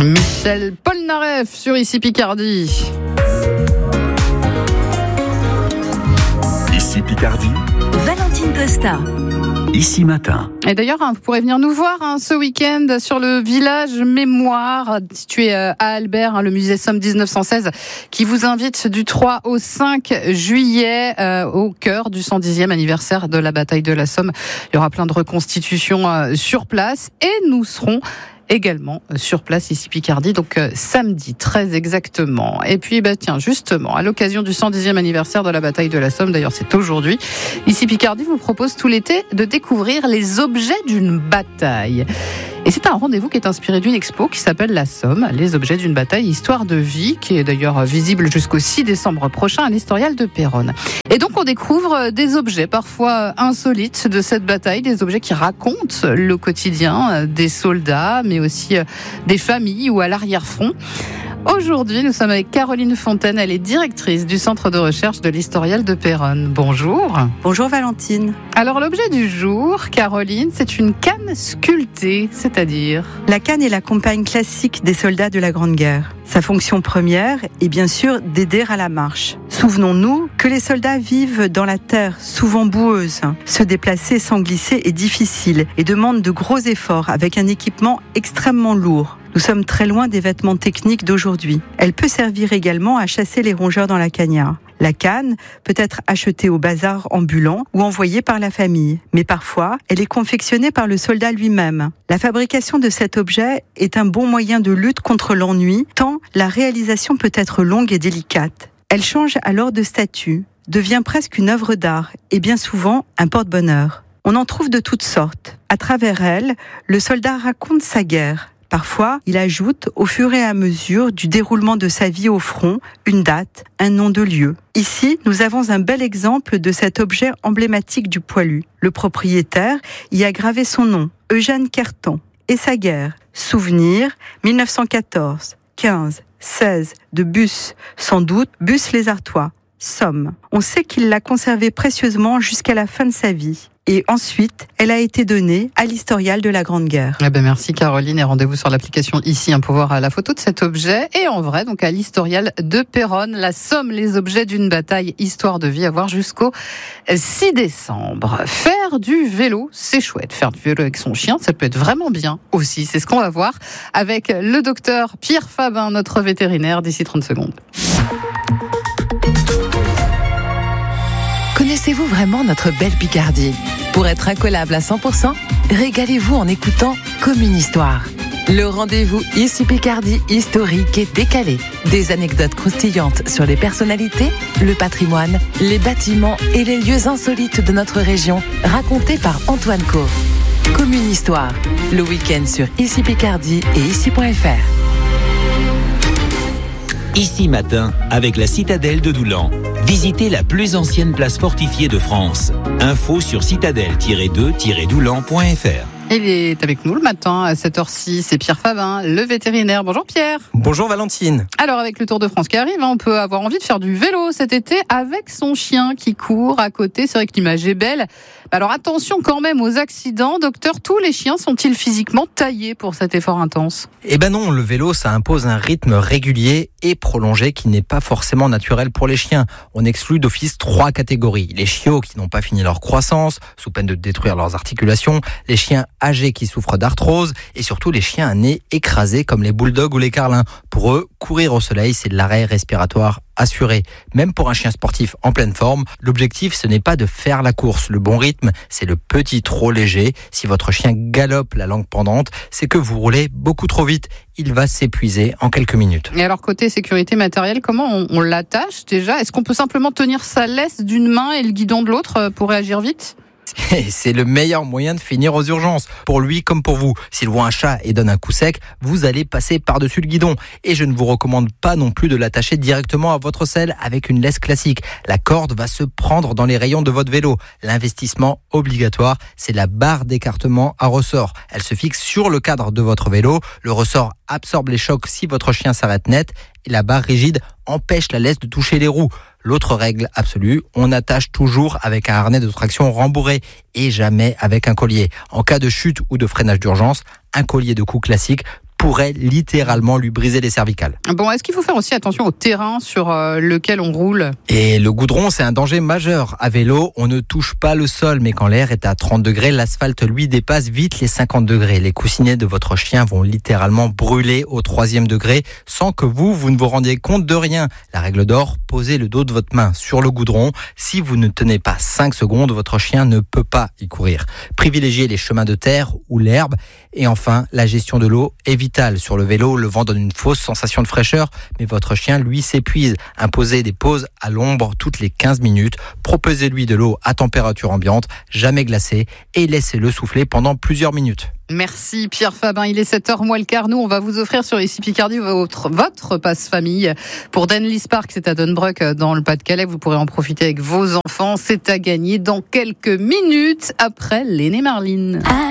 Michel Polnareff sur Ici Picardie. Ici Picardie. Valentine Costa. Ici Matin. Et d'ailleurs, vous pourrez venir nous voir ce week-end sur le village Mémoire, situé à Albert, le musée Somme 1916, qui vous invite du 3 au 5 juillet au cœur du 110e anniversaire de la bataille de la Somme. Il y aura plein de reconstitutions sur place et nous serons également sur place ici Picardie, donc samedi très exactement. Et puis tiens, justement, à l'occasion du 110e anniversaire de la bataille de la Somme, d'ailleurs c'est aujourd'hui, ici Picardie vous propose tout l'été de découvrir les objets d'une bataille. Et c'est un rendez-vous qui est inspiré d'une expo qui s'appelle La Somme, les objets d'une bataille, histoire de vie, qui est d'ailleurs visible jusqu'au 6 décembre prochain à l'Historial de Péronne. Et donc on découvre des objets parfois insolites de cette bataille, des objets qui racontent le quotidien des soldats, mais aussi des familles ou à l'arrière-front. Aujourd'hui, nous sommes avec Caroline Fontaine, elle est directrice du centre de recherche de l'Historial de Péronne. Bonjour. Bonjour Valentine. Alors l'objet du jour, Caroline, c'est une canne sculptée, c'est-à-dire ? La canne est la compagne classique des soldats de la Grande Guerre. Sa fonction première est bien sûr d'aider à la marche. Souvenons-nous que les soldats vivent dans la terre, souvent boueuse. Se déplacer sans glisser est difficile et demande de gros efforts avec un équipement extrêmement lourd. Nous sommes très loin des vêtements techniques d'aujourd'hui. Elle peut servir également à chasser les rongeurs dans la cagnard. La canne peut être achetée au bazar ambulant ou envoyée par la famille. Mais parfois, elle est confectionnée par le soldat lui-même. La fabrication de cet objet est un bon moyen de lutte contre l'ennui, tant la réalisation peut être longue et délicate. Elle change alors de statut, devient presque une œuvre d'art et bien souvent un porte-bonheur. On en trouve de toutes sortes. À travers elle, le soldat raconte sa guerre. Parfois, il ajoute, au fur et à mesure du déroulement de sa vie au front, une date, un nom de lieu. Ici, nous avons un bel exemple de cet objet emblématique du poilu. Le propriétaire y a gravé son nom, Eugène Querton, et sa guerre. Souvenir, 1914, 15, 16, de Bus, sans doute Bus les Artois, Somme. On sait qu'il l'a conservé précieusement jusqu'à la fin de sa vie. Et ensuite, elle a été donnée à l'Historial de la Grande Guerre. Merci Caroline, et rendez-vous sur l'application ici pour voir la photo de cet objet. Et en vrai, donc à l'Historial de Péronne, La Somme, les objets d'une bataille, histoire de vie, à voir jusqu'au 6 décembre. Faire du vélo, c'est chouette. Faire du vélo avec son chien, ça peut être vraiment bien aussi. C'est ce qu'on va voir avec le docteur Pierre Fabin, notre vétérinaire, d'ici 30 secondes. Connaissez-vous vraiment notre belle Picardie ? Pour être incollable à 100%, régalez-vous en écoutant Comme une histoire. Le rendez-vous Ici Picardie historique et décalé. Des anecdotes croustillantes sur les personnalités, le patrimoine, les bâtiments et les lieux insolites de notre région, racontés par Antoine Caux. Comme une histoire, le week-end sur Ici Picardie et ici.fr. Ici Matin, avec la citadelle de Doulan. Visitez la plus ancienne place fortifiée de France. Info sur citadelle-2-doulan.fr. Il est avec nous le matin à 7h06, c'est Pierre Fabin, le vétérinaire. Bonjour Pierre. Bonjour Valentine. Alors avec le Tour de France qui arrive, on peut avoir envie de faire du vélo cet été avec son chien qui court à côté. C'est vrai que l'image est belle. Alors attention quand même aux accidents. Docteur, tous les chiens sont-ils physiquement taillés pour cet effort intense ? Eh ben non, le vélo ça impose un rythme régulier et prolongé qui n'est pas forcément naturel pour les chiens. On exclut d'office 3 catégories. Les chiots qui n'ont pas fini leur croissance, sous peine de détruire leurs articulations, les chiens âgés qui souffrent d'arthrose et surtout les chiens à nez écrasé comme les bulldogs ou les carlins. Pour eux, courir au soleil, c'est de l'arrêt respiratoire assuré. Même pour un chien sportif en pleine forme, l'objectif ce n'est pas de faire la course. Le bon rythme, c'est le petit trot léger. Si votre chien galope la langue pendante, c'est que vous roulez beaucoup trop vite. Il va s'épuiser en quelques minutes. Et alors côté sécurité matérielle, comment on l'attache déjà ? Est-ce qu'on peut simplement tenir sa laisse d'une main et le guidon de l'autre pour réagir vite ? C'est le meilleur moyen de finir aux urgences, pour lui comme pour vous. S'il voit un chat et donne un coup sec, vous allez passer par-dessus le guidon. Et je ne vous recommande pas non plus de l'attacher directement à votre selle avec une laisse classique. La corde va se prendre dans les rayons de votre vélo. L'investissement obligatoire, c'est la barre d'écartement à ressort. Elle se fixe sur le cadre de votre vélo. Le ressort absorbe les chocs si votre chien s'arrête net. Et la barre rigide empêche la laisse de toucher les roues. L'autre règle absolue, on attache toujours avec un harnais de traction rembourré et jamais avec un collier. En cas de chute ou de freinage d'urgence, un collier de cou classique pourrait littéralement lui briser les cervicales. Bon, est-ce qu'il faut faire aussi attention au terrain sur lequel on roule ? Et le goudron, c'est un danger majeur. À vélo, on ne touche pas le sol, mais quand l'air est à 30 degrés, l'asphalte, lui, dépasse vite les 50 degrés. Les coussinets de votre chien vont littéralement brûler au 3e degré sans que vous ne vous rendiez compte de rien. La règle d'or, posez le dos de votre main sur le goudron. Si vous ne tenez pas 5 secondes, votre chien ne peut pas y courir. Privilégiez les chemins de terre ou l'herbe. Et enfin, la gestion de l'eau est vitale. Sur le vélo, le vent donne une fausse sensation de fraîcheur, mais votre chien, lui, s'épuise. Imposez des pauses à l'ombre toutes les 15 minutes. Proposez-lui de l'eau à température ambiante, jamais glacée, et laissez-le souffler pendant plusieurs minutes. Merci Pierre Fabin, il est 7h moins le quart. Nous, on va vous offrir sur Ici Picardie votre passe-famille pour Denlis Park, c'est à Donnebrook dans le Pas-de-Calais. Vous pourrez en profiter avec vos enfants. C'est à gagner dans quelques minutes après Léné Marlin.